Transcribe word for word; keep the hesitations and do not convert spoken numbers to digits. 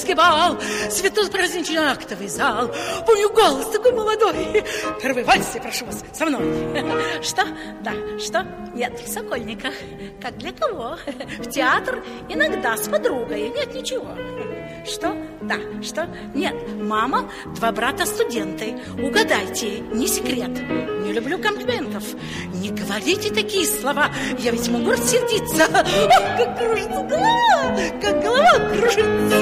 Петербургский бал, светло-праздничный актовый зал. Помню голос такой молодой. Первый вальс, я прошу вас, со мной. Что? Да, что? Нет, в Сокольниках. Как для кого? В театр иногда с подругой. Нет, ничего. Что? Да, что? Нет, мама, два брата-студенты. Угадайте, не секрет. Не люблю комплиментов. Не говорите такие слова. Я ведь могу рассердиться. Ох, как кружится голова, как голова кружится.